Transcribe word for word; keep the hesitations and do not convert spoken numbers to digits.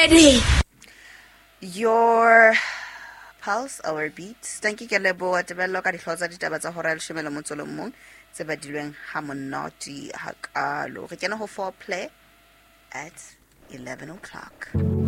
ready. Your pulse, our beats. Thank you, Kelebo. Tebello ka ditlhoza ditaba tsa hora le shome le motso le mong tse ba dilweng ha monate hakalo. Re kena ho foreplay at eleven o'clock.